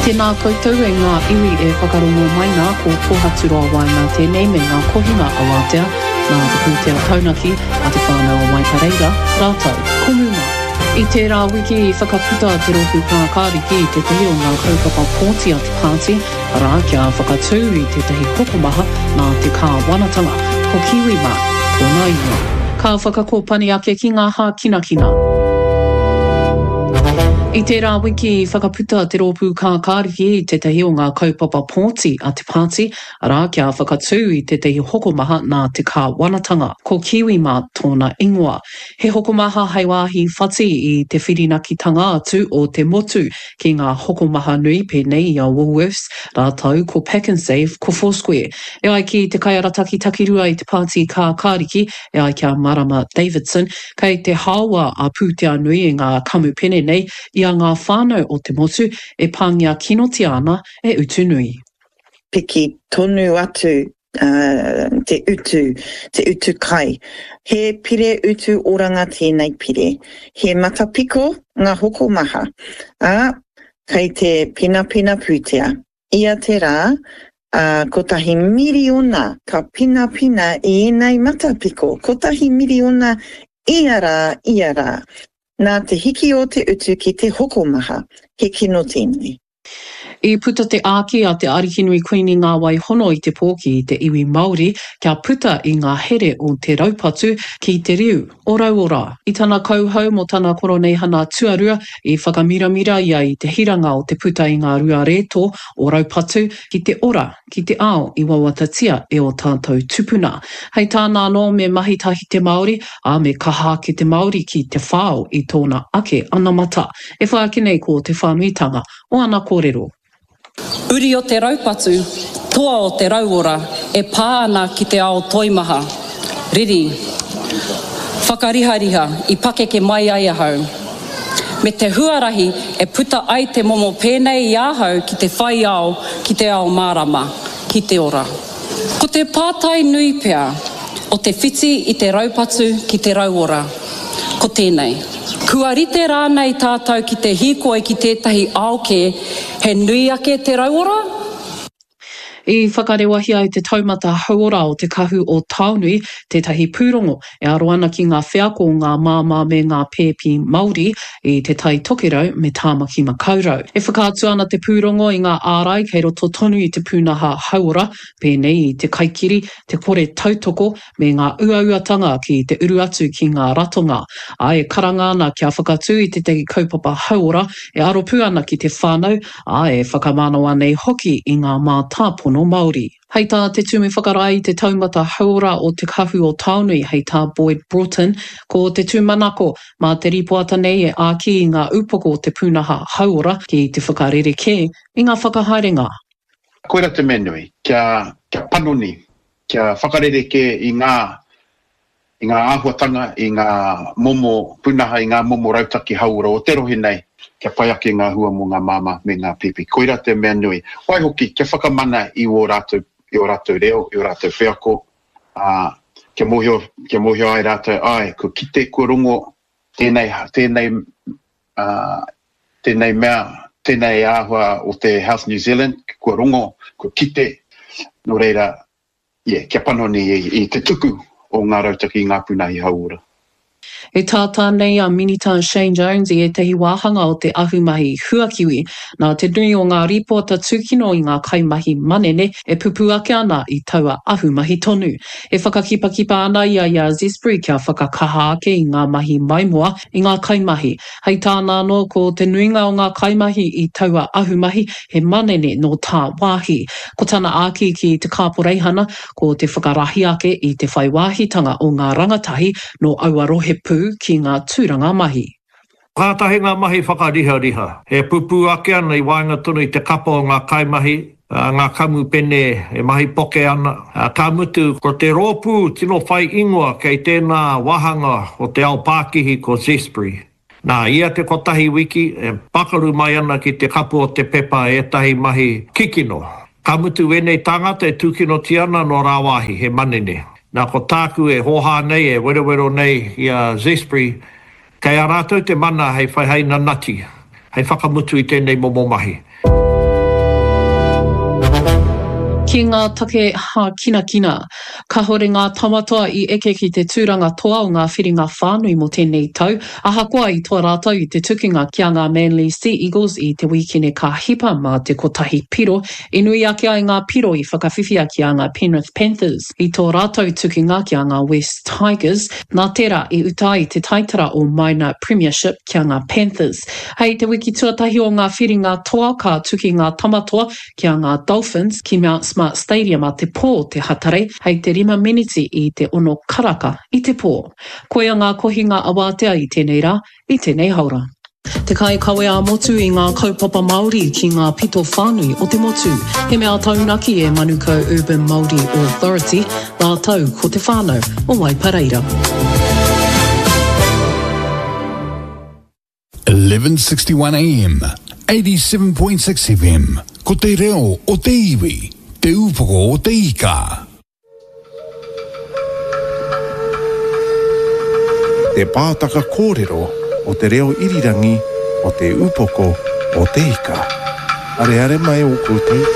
Tēnā koutou e ngā iwi e whakarongo mai ngā ko kohaturoa wai ngā tēnei me ngā kohinga awatea nā te pūtea taunaki a te whānau o Maikareira, rātou, kumuna. I tērā wiki i whakaputa te roku kākāriki i te tehi o ngā kaupapa pōti a te pāti, rā kia whakatū i te tehi hokomaha nā te kā wanatanga, ko kiwi mā, tōna inga. Ka whakakōpani ake ki ngā hā kinakina. I tērā wiki i whakaputa te rōpū kākāriki i te tehi o ngā kaupapa pōti a te pāti, rā kia whakatū i te tehi hokomaha nā te kā wanatanga, ko kiwi mā tōna ingoa. He hokomaha hei wāhi whati i te whirinakitanga atu o te motu ki ngā hokomaha nui pēnei i a Woolworths, rātau ko Pack and Save, ko Foursquare. E ai ki te kaiarataki takirua i te pāti kākāriki, e ai kia Marama Davidson, kei te hawa a pūtea nui i ngā kamupene nei, i a ngā whānau o te motu e pāngia kinoti ana e utu nui. Piki tonu atu te utu kai. He pire utu oranga tēnei pire. He matapiko ngā hokomaha. Kei te pina pūtea. Ia te rā, ko tahi miriona ka pina i enei matapiko. Ko tahi miriona ia rā. Nā te hiki o te utu ki te hokomaha, he kino tēnei. I puta te āki a te arihinui kuini ngā waihono i te pōki i te iwi Māori, kia puta i ngā here o te raupatu ki te riu, ora. I tana kauhau mo tana koronehana tuarua i whakamiramira ia i te hiranga o te puta i ngā rua reto o raupatu ki te ora, ki te ao i wawatatia e o tātou tupuna. Hei tāna anō me mahitahi te Māori, a me kaha ki te Māori ki te whāo i tōna ake anamata. E whaakinei ko te whānuitanga o ana kōrero. Uri o te raupatu, toa o te rauora, e pāna ki te ao toimaha. Riri, whakariha i pakeke mai ai ahau. Me te huarahi e puta ai te momo pēnei i ahau ki te whai ao, ki te ao mārama, ki te ora. Ko te pātai nui pea, o te whiti i te raupatu ki te rauora. Ko tēnei. Kua rite rānei tātou ki te hikoe ki tētahi aoke, he nui ake te rauora? I whakarewahi ai te taumata hauora o te kahu o Taunui, tētahi pūrongo e aroana ki ngā whiako o ngā māmā me ngā pēpi Māori i te tai tokerau me tāmaki makaurau. E whakaatu ana te pūrongo i ngā ārai kei roto tonu i te pūnaha hauora, pēnei i te kaikiri, te kore tautoko me ngā uauatanga ki te uru atu ki ngā ratonga. Ai e karanga ana kia whakatu i te teki kaupapa hauora, e aropu ana ki te whānau, ai e whakamanawa nei hoki i ngā mātāpono Māori. Hei tā te tumi whakarai te taumata hauora o te kahu o Taunui hei tā Boyd Broughton, ko te tūmanako mā te ripoata nei e āki i ngā upoko o te pūnaha hauora ki te whakarereke i ngā whakahaerenga. Koera te menui, kia panoni, kia whakarereke i ngā āhuatanga, i ngā momo pūnaha, i ngā momo rautaki hauora o te rohi nei. Kia pai ake ngā hua mo ngā māma me ngā pipi. Koira te mea nui. Wai hoki, kia whakamana i o rātou reo, i o rātou whiako. Kia mohio ai rātou ai, ko kite, ko rongo, tēnei mea, tēnei āhua o te Health New Zealand, ko rongo, ko kite. No reira, kia panoni i te tuku o ngā rautaki i ngā pūnahi hauora. E tātā nei a Minitan Shane Jones i e tehi wāhanga o te ahumahi huakiwi. Nā te nui o ngā ripota tūkino i ngā kaimahi manene e pupu ake ana i taua ahumahi tonu. E whakakipakipa ana ia Zespri kia whakakaha ake i ngā mahi maimoa i ngā kaimahi. Hei tāna anō ko te nuinga o ngā kaimahi i taua ahumahi he manene no tā wāhi. Ko tana āki ki te kāporeihana ko te whakarahi ake i te whaiwāhitanga o ngā rangatahi no Awarohe Pū ki ngā tūranga mahi. Kātahi ngā mahi whakariha. He pupu ake ana i wainga tonu i te kapa o ngā kaimahi, ngā kamu pene e mahi poke ana. Ka mutu ko te rōpū tino whai ingoa kei tēnā wahanga o te ao Pākihi ko Zespri. Nā, ia te kotahi wiki e pakaru mai ana ki te kapu o te pepa e tahi mahi kikino. Ka mutu wenei tangata e tūkino ti ana no rāwahi he manene. Nā ko tāku e hoha nei, e werewero nei i a Zespri, kei a rātou te mana hei whaiheina nati, hei whakamutu i tēnei momo mahi. Ki ngā take kina kina, ka hore ngā tamatoa I eke ki te tūranga toa o ngā whiringa whānui mo tēnei tau, ahakoa I tō rātou I te tukinga kia ngā Manly Sea Eagles I te wikine ka hipa mā te kotahi piro, I nui ake ai ngā piro I whakawhiwhia ki a ngā Penrith Panthers, I tō rātou tukinga ki a ngā West Tigers, nā tērā I utai te taitara o Minor Premiership ki a ngā Panthers. Hei te wiki tuatahi o ngā whiringa toa ka tuki ngā tamatoa ki a ngā Dolphins ki Mount Smart Stadium a te pō te hatare, hei te 5 miniti I te ono karaka I te pō. Koia ngā kohinga awatea I tēnei rā, I tēnei haura. Te kai kawe a motu I ngā kaupapa Māori ki ngā pito whānui o te motu. He mea taunaki e Manukau Urban Māori Authority, nā tau ko te whānau o Waipareira. 1161 AM, 87.6 FM. Ko te reo o te iwi, te upoko o te ika. Te pātaka kōrero o te reo irirangi o te upoko o te ika. Are mai o koutou